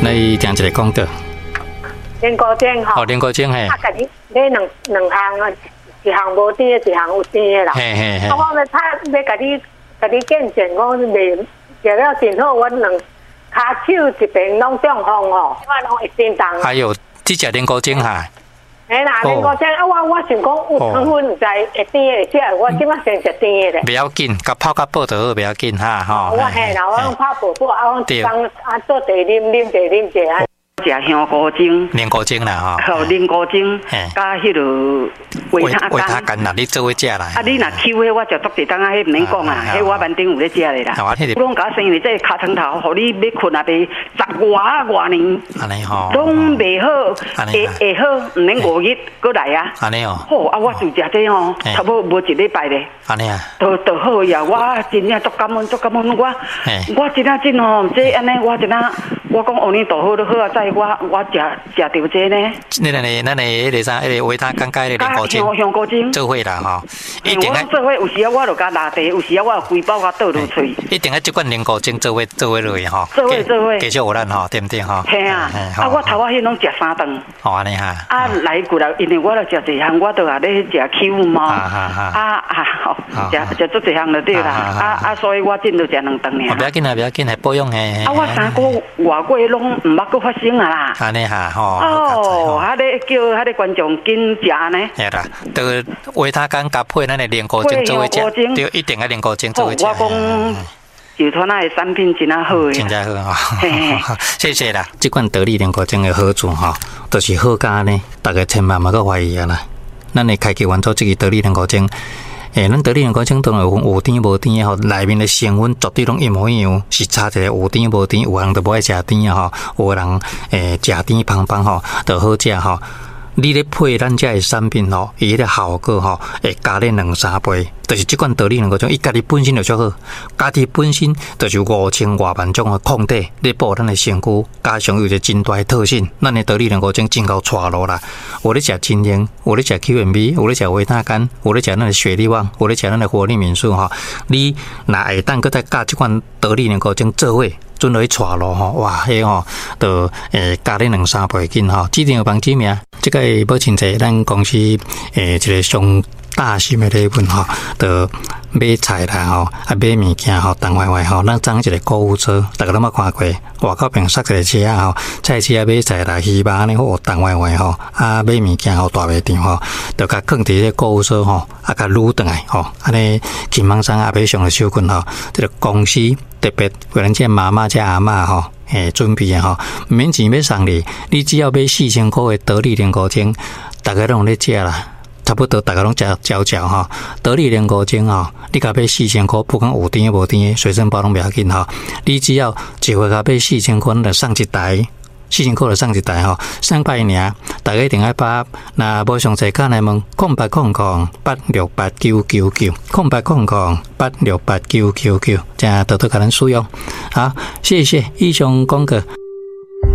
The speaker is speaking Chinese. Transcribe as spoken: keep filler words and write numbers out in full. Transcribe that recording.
你定一个讲的。 莲膏精吼。 哦，莲膏精嘿。 啊，家己买两两项啊，一项无甜的，一项有甜的啦。 嘿嘿嘿。 啊，我咧他要家己家己见证，我袂食了真好，我两骹手一边拢中风哦，我拢会心动。 还有这只莲膏精哈。 哎啦，莲膏精啊，我我想讲有糖分唔知会甜的，食我即马先食甜的咧。 不要紧，甲泡甲饱就好，不要紧哈吼。 我嘿啦，我用泡薄薄，啊，我当啊做茶啉啉茶啉茶啊。 食香菇精、 莲菇精啦吼，莲菇精，加迄落维他维他干啦，你做伙食啦。啊， 你若抽迄我食足一当啊，迄唔免讲啊，迄我板顶有咧食咧啦。我拢甲生意这尻川头，互你要困也袂十外外年， 安尼吼， 拢袂好，会会好，唔免五日过来啊。 安尼哦， 好啊，我就食这吼，差不多无一礼拜咧。 安尼啊， 都都好呀，我真正足感恩，足感恩我，我真正真吼，这安尼我真正，我讲阿弥陀佛都好啊，在我我食食到这呢。 你那里那里那啥，那维他干钙的莲菇精， 香菇精， 做伙啦吼， 一定啊。做伙有时啊，我就加拿茶，有时啊，我规包甲倒落嘴。 一定啊，这款莲菇精做伙做伙落去吼。 做伙做伙， 继续有咱吼，对不对吼？ 系啊，啊，我头仔迄拢食三顿。 哦，安尼哈。啊， 来过来，因为我著食一项，我著啊咧食 Q 嘛。啊啊啊！食食足一项就对啦。啊啊，所以我真著食两顿尔。 不要紧啊，不要紧，系保养诶。 啊，我三个外国拢毋捌搁发生啊啦。 安尼哈吼。 哦，啊咧叫啊咧观众紧食呢。 系啦，都维他干搭配咱诶莲菇精做伙食，对，一定啊莲菇精做伙食。 我讲。有团那产品真啊好诶， 真正好哈，谢谢啦。这款得力莲菇精的好处哈，都是好加呢，大家千万莫个怀疑啊啦。咱会开启完做这个得力莲菇精，诶，咱得力莲菇精当然有分有甜无甜吼，内面的成分绝对拢一模一样，是差一个有甜无甜，有人就不爱食甜啊吼，有人诶食甜芳芳吼，就好食吼。你咧配咱遮的产品吼，伊迄个效果吼会加咧两三倍，就是即款得力两个种，伊家己本身就足好，家己本身就是五千外万种的抗体，咧保咱的身躯，加上有一个真大的特性，咱的得力两个种真够带路啦。有咧食精灵，有咧食 Q M B， 有咧食维他干，有咧食咱的血力旺，有咧食咱的活力敏素吼。你若会当搁再加即款得力两个种做伙。准落去带路吼，哇，迄吼，就诶加咧两三倍紧吼，指定有帮指名，即个保亲者咱公司诶一个上大型的礼品吼，就买菜啦吼，啊买物件吼，当坏坏吼，咱装一个购物车，大家拢捌看过，外口边塞一个车啊吼，菜市啊买菜啦、鱼肉安尼好当坏坏吼，啊买物件吼大卖场吼，就甲放伫迄个购物车吼，啊甲撸转来吼，安尼轻松松啊买上个手棍吼，即个公司。特别为咱这妈妈、这阿嬷吼，诶，准备诶吼，毋免钱要送你，你只要买四千块诶得力莲菇精，大家拢咧食啦，差不多大家拢食嚼嚼吼。得力莲菇精吼，你甲买四千块，不管有甜无甜，随身包拢不要紧吼。你只要一回甲买四千块，咱就送一台。四千块就送一台吼，送百尔，大家一定要把那无详细看来问，空八空空八六八九九九，空八空空八六八九九九，这样多多给咱使用。好，谢谢以上广告。